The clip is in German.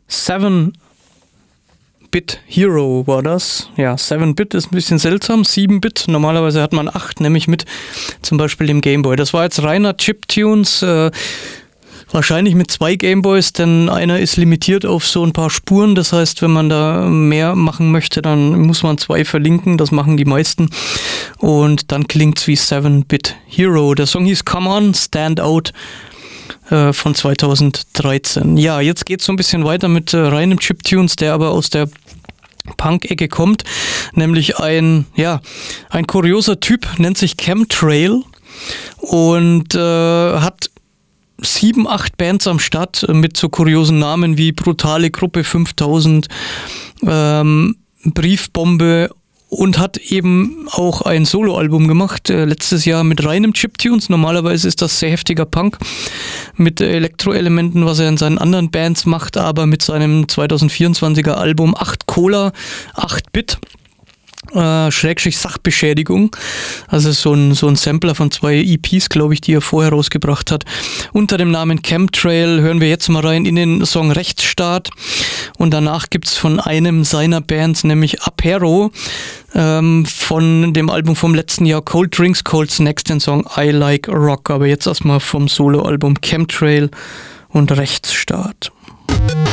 7-Bit Hero war das. Ja, 7-Bit ist ein bisschen seltsam. 7-Bit, normalerweise hat man 8, nämlich mit zum Beispiel dem Game Boy. Das war jetzt reiner Chiptunes, wahrscheinlich mit 2 Gameboys, denn einer ist limitiert auf so ein paar Spuren. Das heißt, wenn man da mehr machen möchte, dann muss man 2 verlinken. Das machen die meisten. Und dann klingt's wie 7-Bit Hero. Der Song hieß Come On, Stand Out von 2013. Ja, jetzt geht's so ein bisschen weiter mit reinem Chiptunes, der aber aus der Punk-Ecke kommt. Nämlich ein kurioser Typ, nennt sich Chemtrail und hat 7, 8 Bands am Start mit so kuriosen Namen wie Brutale Gruppe 5000, Briefbombe und hat eben auch ein Soloalbum gemacht, letztes Jahr mit reinem Chiptunes. Normalerweise ist das sehr heftiger Punk mit Elektroelementen, was er in seinen anderen Bands macht, aber mit seinem 2024er Album 8 Cola, 8 Bit. Schrägstrich Sachbeschädigung, also so ein Sampler von 2 EPs, glaube ich, die er vorher rausgebracht hat. Unter dem Namen Chemtrail hören wir jetzt mal rein in den Song Rechtsstaat und danach gibt's von einem seiner Bands, nämlich Apero, von dem Album vom letzten Jahr Cold Drinks, Cold Snacks, den Song I Like Rock, aber jetzt erstmal vom Soloalbum Chemtrail und Rechtsstaat.